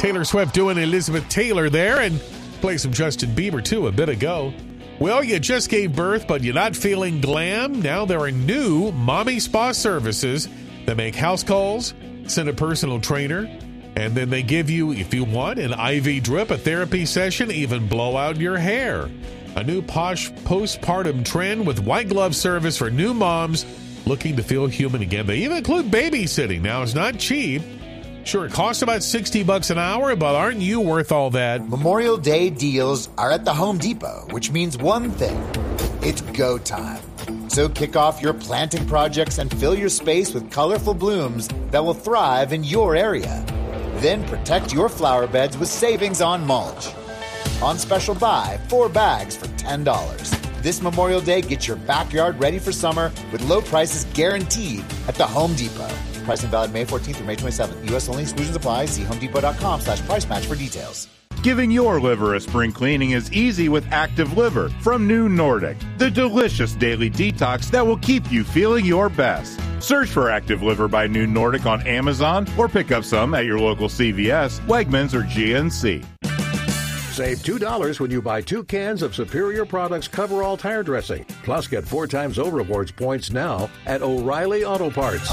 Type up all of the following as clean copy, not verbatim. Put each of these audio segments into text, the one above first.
Taylor Swift doing Elizabeth Taylor there, and play some Justin Bieber, too, a bit ago. Well, you just gave birth, but you're not feeling glam? Now there are new mommy spa services that make house calls, send a personal trainer, and then they give you, if you want, an IV drip, a therapy session, even blow out your hair. A new posh postpartum trend with white glove service for new moms looking to feel human again. They even include babysitting. Now, it's not cheap. Sure, it costs about $60 an hour, but aren't you worth all that? Memorial Day deals are at the Home Depot, which means one thing. It's go time. So kick off your planting projects and fill your space with colorful blooms that will thrive in your area. Then protect your flower beds with savings on mulch. On special buy, 4 bags for $10. This Memorial Day, get your backyard ready for summer with low prices guaranteed at the Home Depot. Pricing valid May 14th through May 27th. U.S. only. Exclusions apply. See homedepot.com/price match for details. Giving your liver a spring cleaning is easy with Active Liver from New Nordic, the delicious daily detox that will keep you feeling your best. Search for Active Liver by New Nordic on Amazon or pick up some at your local CVS, Wegmans, or GNC. Save $2 when you buy 2 cans of Superior Products Coverall Tire Dressing. Plus, get 4 times O-Rewards points now at O'Reilly Auto Parts.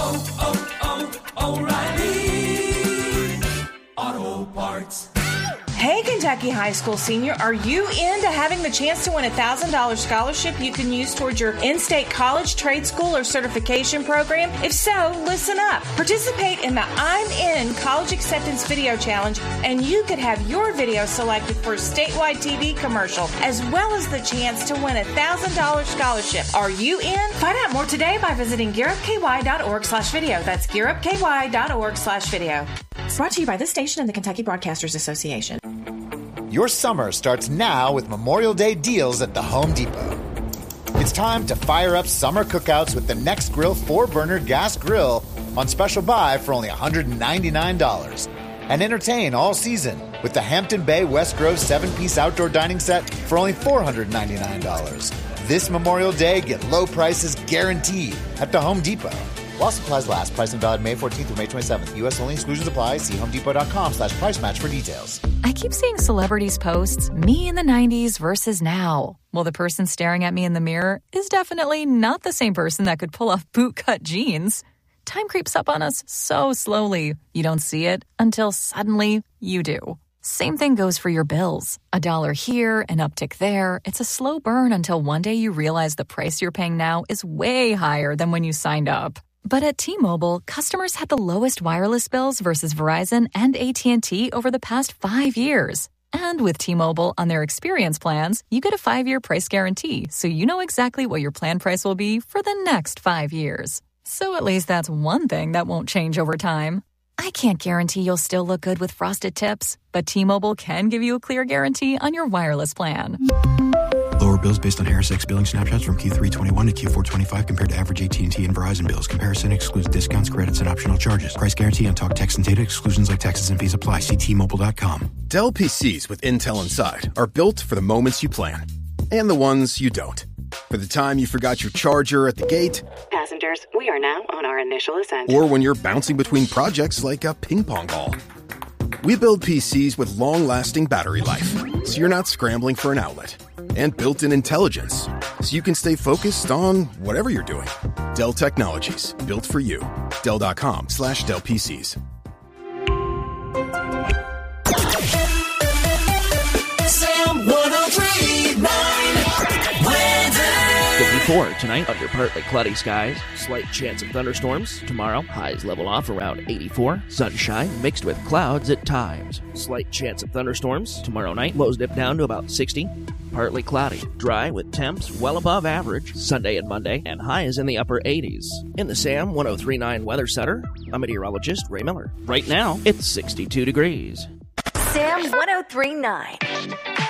O'Reilly Auto Parts. Hey, Kentucky high school senior, are you into having the chance to win a $1,000 scholarship you can use towards your in-state college, trade school, or certification program? If so, listen up. Participate in the I'm In College Acceptance Video Challenge, and you could have your video selected for a statewide TV commercial, as well as the chance to win a $1,000 scholarship. Are you in? Find out more today by visiting gearupky.org/video. That's gearupky.org/video. Brought to you by this station and the Kentucky Broadcasters Association. Your summer starts now with Memorial Day deals at the Home Depot. It's time to fire up summer cookouts with the Next Grill 4-burner gas grill on special buy for only $199. And entertain all season with the Hampton Bay West Grove 7-piece outdoor dining set for only $499. This Memorial Day, get low prices guaranteed at the Home Depot. While supplies last, pricing valid May 14th through May 27th. U.S. only. Exclusions apply. See homedepot.com/price match for details. I keep seeing celebrities posts, me in the 90s versus now. Well, the person staring at me in the mirror is definitely not the same person that could pull off bootcut jeans. Time creeps up on us so slowly. You don't see it until suddenly you do. Same thing goes for your bills. $1 here, an uptick there. It's a slow burn until one day you realize the price you're paying now is way higher than when you signed up. But at T-Mobile, customers had the lowest wireless bills versus Verizon and AT&T over the past 5 years. And with T-Mobile on their experience plans, you get a 5-year price guarantee, so you know exactly what your plan price will be for the next 5 years. So at least that's one thing that won't change over time. I can't guarantee you'll still look good with frosted tips, but T-Mobile can give you a clear guarantee on your wireless plan. Lower bills based on Harris X billing snapshots from Q3 21 to Q4 25 compared to average AT&T and Verizon bills. Comparison excludes discounts, credits, and optional charges. Price guarantee on talk, text, and data. Exclusions like taxes and fees apply. See T-Mobile.com. Dell PCs with Intel Inside are built for the moments you plan and the ones you don't. For the time you forgot your charger at the gate. Passengers, we are now on our initial ascent. Or when you're bouncing between projects like a ping pong ball. We build PCs with long-lasting battery life, so you're not scrambling for an outlet. And built-in intelligence, so you can stay focused on whatever you're doing. Dell Technologies, built for you. Dell.com/Dell PCs. Sam 103.9 weather. 54 tonight under partly cloudy skies. Slight chance of thunderstorms. Tomorrow, highs level off around 84. Sunshine mixed with clouds at times. Slight chance of thunderstorms. Tomorrow night, lows dip down to about 60. Partly cloudy, dry with temps well above average Sunday and Monday, and highs in the upper 80s. In the Sam 103.9 Weather Center, I'm meteorologist Ray Miller. Right now, it's 62 degrees. Sam 103.9.